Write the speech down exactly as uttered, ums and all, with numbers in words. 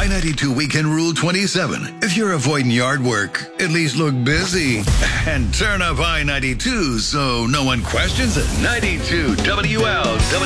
I ninety-two Weekend Rule twenty-seven. If you're avoiding yard work, at least look busy. And turn up I ninety-two so no one questions it. ninety-two W L W.